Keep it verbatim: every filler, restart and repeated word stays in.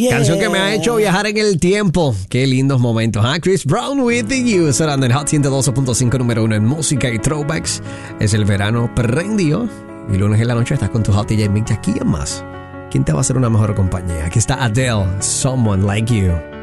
Yeah. Canción que me ha hecho viajar en el tiempo. Qué lindos momentos, ¿ah? Chris Brown with You, sonando en Hot ciento doce punto cinco, número uno en música y throwbacks. Es el verano prendido. Y lunes en la noche estás con tu Hot D J Mick. ¿Quién más? ¿Quién te va a hacer una mejor compañía? Aquí está Adele, Someone Like You.